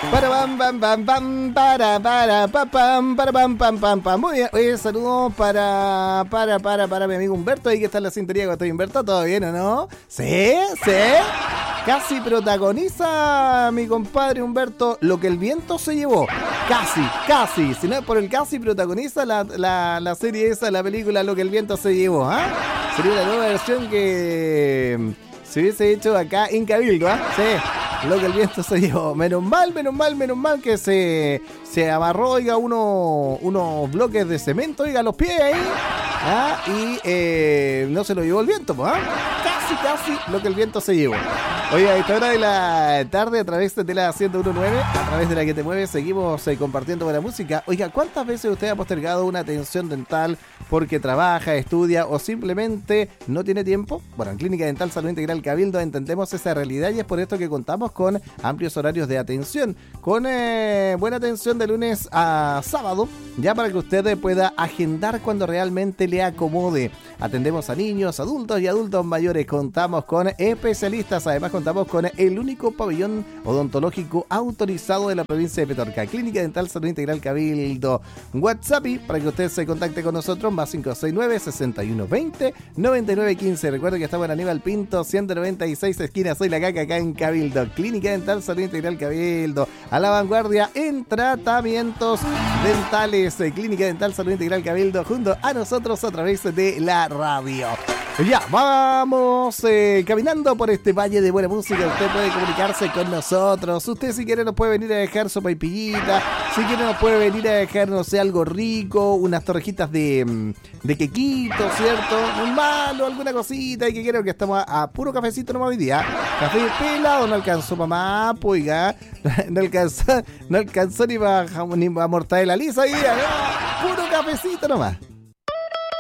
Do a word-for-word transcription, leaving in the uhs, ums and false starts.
Para pam pam pam pam para para pa, pam para pam pam pam pam. Muy bien. Oye, saludos para para para para mi amigo Humberto, ahí que está en la sintonía con estoy Humberto, ¿todo bien o no? Sí, sí. Casi protagoniza mi compadre Humberto Lo que el viento se llevó. Casi, casi. Si no es por el casi, protagoniza la, la, la serie esa, la película Lo que el viento se llevó. ¿Ah? Sería una nueva versión que se hubiese hecho acá en Cabildo. ¿Ah? Sí. Lo que el viento se llevó. Menos mal, menos mal, menos mal que se, se amarró, oiga, uno, unos bloques de cemento, oiga, los pies ahí. ¿Ah? Y eh, no se lo llevó el viento, ¿ah? Casi, casi lo que el viento se llevó. Oye, a esta hora de la tarde, a través de la ciento uno punto nueve, a través de la que te mueves, seguimos eh, compartiendo buena música. Oiga, ¿cuántas veces usted ha postergado una atención dental porque trabaja, estudia o simplemente no tiene tiempo? Bueno, en Clínica Dental Salud Integral Cabildo entendemos esa realidad y es por esto que contamos con amplios horarios de atención, con eh, buena atención de lunes a sábado, ya para que usted pueda agendar cuando realmente le acomode. Atendemos a niños, adultos y adultos mayores. Contamos con especialistas. Además, contamos con el único pabellón odontológico autorizado de la provincia de Petorca. Clínica Dental Salud Integral Cabildo. WhatsApp para que usted se contacte con nosotros. Más cinco seis nueve, seis uno dos cero, nueve nueve uno cinco. Recuerda que estamos en Aníbal Pinto, ciento noventa y seis, esquina Soy la Caca, acá en Cabildo. Clínica Dental Salud Integral Cabildo. A la vanguardia en tratamientos dentales. Clínica Dental Salud Integral Cabildo junto a nosotros a través de la radio. Ya, vamos eh, caminando por este valle de buena música. Usted puede comunicarse con nosotros. Usted si quiere nos puede venir a dejar sopa y pillita. Si quiere nos puede venir a dejar, no sé, algo rico. Unas torrejitas de, de quequito, ¿cierto? Un malo, alguna cosita. Y que quiero que estamos a, a puro cafecito nomás hoy día. Café pelado, no alcanzó mamá, oiga. No alcanzó, no alcanzó ni para ni pa mortadela lisa hoy día. No, puro cafecito nomás.